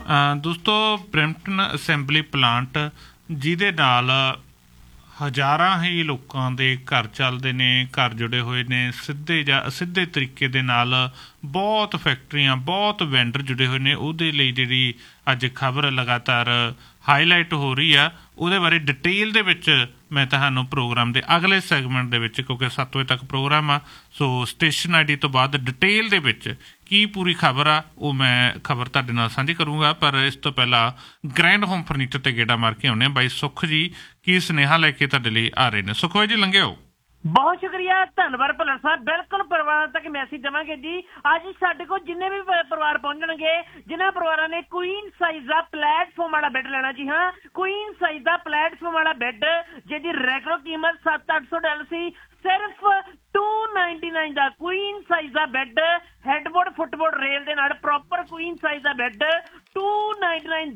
ਦੋਸਤੋ Brampton assembly plant ਜਿਹਦੇ ਨਾਲ ਹਜ਼ਾਰਾਂ ਹੀ ਲੋਕਾਂ ਦੇ ਘਰ ਚੱਲਦੇ ਨੇ, ਘਰ ਜੁੜੇ ਹੋਏ ਨੇ ਸਿੱਧੇ ਜਾਂ ਅਸਿੱਧੇ ਤਰੀਕੇ ਦੇ ਨਾਲ। ਬਹੁਤ ਫੈਕਟਰੀਆਂ, ਬਹੁਤ ਵੈਂਡਰ ਜੁੜੇ ਹੋਏ ਨੇ। ਉਹਦੇ ਲਈ ਜਿਹੜੀ ਅੱਜ ਖਬਰ ਲਗਾਤਾਰ ਹਾਈਲਾਈਟ ਹੋ ਰਹੀ ਆ, ਉਹਦੇ ਬਾਰੇ ਡਿਟੇਲ ਦੇ ਵਿੱਚ ਮੈਂ ਤੁਹਾਨੂੰ ਪ੍ਰੋਗਰਾਮ ਦੇ ਅਗਲੇ ਸੈਗਮੈਂਟ ਦੇ ਵਿੱਚ, ਕਿਉਂਕਿ 7 ਵਜੇ ਤੱਕ ਪ੍ਰੋਗਰਾਮ ਆ, ਸੋ ਸਟੇਸ਼ਨ ID ਤੋਂ ਬਾਅਦ ਡਿਟੇਲ ਦੇ ਵਿੱਚ ਕੀ ਪੂਰੀ ਖਬਰ ਆ ਉਹ ਮੈਂ ਖਬਰ ਤੁਹਾਡੇ ਨਾਲ ਸਾਂਝੀ ਕਰੂੰਗਾ। ਪਰ ਇਸ ਤੋਂ ਪਹਿਲਾਂ ਗ੍ਰੈਂਡ ਹੋਮ ਫਰਨੀਚਰ ਤੇ ਗੇੜਾ ਮਾਰ ਕੇ ਆਉਂਦੇ ਹਾਂ। ਬਾਈ ਸੁੱਖ ਜੀ ਕੀ ਸੁਨੇਹਾ ਲੈ ਕੇ ਤੁਹਾਡੇ ਲਈ ਆ ਰਹੇ ਨੇ? ਸੁੱਖ ਜੀ ਲੰਘਿਓ। ਬਹੁਤ ਸ਼ੁਕਰੀਆ, ਧੰਨਵਾਦ ਭੱਲਰ ਸਾਹਿਬ। ਬਿਲਕੁਲ ਪਰਿਵਾਰਾਂ ਤੱਕ ਮੈਸੇਜ ਦੇਵਾਂਗੇ ਜੀ। ਅੱਜ ਸਾਡੇ ਕੋਲ ਜਿੰਨੇ ਵੀ ਪਰਿਵਾਰ ਪਹੁੰਚਣਗੇ, ਜਿਨ੍ਹਾਂ ਪਰਿਵਾਰਾਂ ਨੇ ਕੁਈਨ ਸਾਈਜ਼ ਦਾ ਪਲੇਟਫਾਰਮ ਵਾਲਾ ਬੈੱਡ ਲੈਣਾ, ਜੀ ਹਾਂ, ਕੁਈਨ ਸਾਈਜ਼ ਦਾ ਪਲੇਟਫਾਰਮ ਵਾਲਾ ਬੈੱਡ ਜਿਹਦੀ ਰੈਗੂਲਰ ਕੀਮਤ $700-800 ਸੀ, ਸਿਰਫ $299 ਦਾ ਕੁਈਨ ਸਾਈਜ਼ ਦਾ ਬੈੱਡ, ਹੈਡਬੋਰਡ ਫੁੱਟਬੋਰਡ ਰੇਲ ਦੇ ਨਾਲ ਪ੍ਰੋਪਰ ਕੁਈਨ ਸਾਈਜ਼ ਦਾ ਬੈੱਡ $299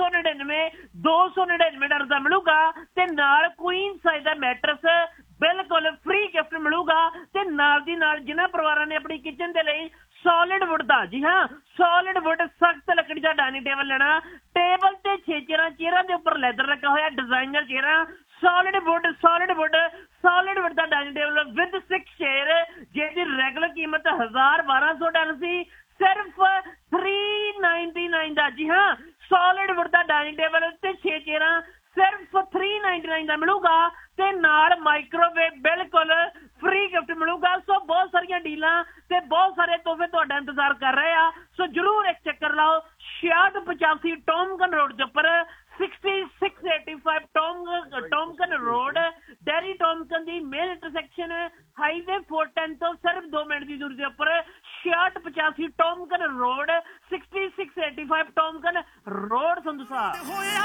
$299 ਦਾ ਮਿਲੂਗਾ। ਤੇ ਨਾਲ ਕੁਈਨ ਸਾਈਜ਼ ਦਾ ਮੈਟਰਸ ਬਿਲਕੁਲ ਫ੍ਰੀ ਗਿਫਟ ਮਿਲੂਗਾ। ਤੇ ਨਾਲ ਦੀ ਨਾਲ ਜਿਨ੍ਹਾਂ ਪਰਿਵਾਰਾਂ ਨੇ ਆਪਣੀ ਕਿਚਨ ਦੇ ਲਈ ਸੋਲਿਡ ਵੁੱਡ ਦਾ, ਜੀ ਹਾਂ, ਸੋਲਿਡ ਵੁੱਡ ਸਖਤ ਲੱਕੜੀ ਦਾ ਡਾਈਨਿੰਗ ਟੇਬਲ ਲੈਣਾ, ਟੇਬਲ ਤੇ 6 ਚੇਅਰਾਂ ਦੇ ਉੱਪਰ ਲੈਦਰ ਲੱਗਾ ਹੋਇਆ, designer ਚੇਅਰਾਂ, solid wood the dining table with 6 chair ਜਿਹਦੀ ਰੈਗੂਲਰ ਕੀਮਤ $1,000-1,200 ਸੀ, ਸਿਰਫ $399 ਦਾ। ਜੀ ਹਾਂ, ਸੋਲਿਡ ਵੁੱਡ ਦਾ ਡਾਈਨਿੰਗ ਟੇਬਲ ਤੇ 6 ਚੇਅਰਾਂ ਸਿਰਫ $399 ਦਾ ਮਿਲੂਗਾ। ਤੇ ਨਾਲ ਮਾਈਕ੍ਰੋਵੇਵ ਬਿਲਕੁਲ ਫ੍ਰੀ ਗਿਫਟ ਮਿਲੂਗਾ। ਸੋ ਬਹੁਤ ਸਾਰੀਆਂ ਡੀਲਾਂ ਤੇ ਬਹੁਤ ਸਾਰੇ ਤੋਹਫੇ ਤੁਹਾਡਾ ਇੰਤਜ਼ਾਰ ਕਰ ਰਹੇ ਆ। ਸੋ ਜਰੂਰ ਇੱਕ ਚੱਕਰ ਲਾਓ। 6685 ਟੋਮਕਨ ਰੋਡ ਦੇ ਉੱਪਰ, 6685 ਟੋਮਕਨ ਰੋਡ, ਡੈਰੀ ਟੋਮਕਨ ਦੀ ਮੇਨ ਇੰਟਰਸੈਕਸ਼ਨ ਹਾਈਵੇ 410 ਤੋਂ ਸਿਰਫ 2 ਮਿੰਟ ਦੀ ਦੂਰੀ ਦੇ ਉੱਪਰ, 6685 ਟੋਮਕਨ ਰੋਡ, 6685 ਟੋਮਕਨ ਰੋਡ, ਸੰਧੂ ਸਾਹਿਬ।